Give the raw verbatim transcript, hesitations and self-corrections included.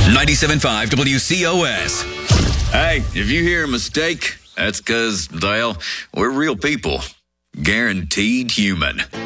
ninety-seven point five W C O S. Hey, if you hear a mistake, that's because, well, we're real people. Guaranteed human.